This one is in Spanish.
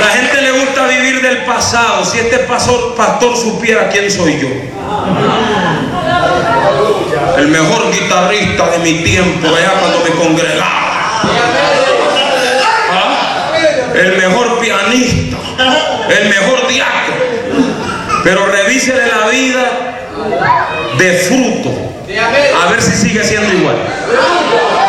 La gente le gusta vivir del pasado. Si este pastor supiera quién soy yo. El mejor guitarrista de mi tiempo, allá cuando me congregaba. El mejor pianista, el mejor diácono. Pero revísele la vida de fruto, a ver si sigue siendo igual.